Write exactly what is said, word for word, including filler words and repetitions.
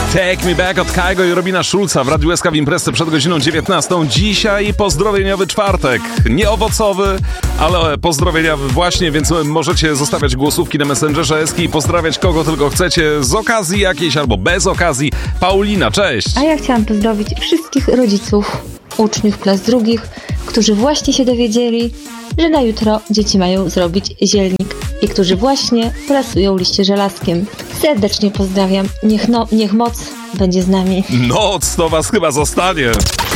Take Me Back od Kaigo i Robina Schulza w Radiu S K w imprezce przed godziną dziewiętnastą. Dzisiaj pozdrowieniowy czwartek. Nie owocowy, ale pozdrowieniowy właśnie, więc możecie zostawiać głosówki na Messengerze S K i pozdrawiać kogo tylko chcecie z okazji jakiejś albo bez okazji. Paulina, cześć! A ja chciałam pozdrowić wszystkich rodziców, uczniów klas drugich, którzy właśnie się dowiedzieli, że na jutro dzieci mają zrobić zielnik i którzy właśnie pracują liście żelazkiem. Serdecznie pozdrawiam. Niech, no, niech moc będzie z nami. Noc to was chyba zostanie.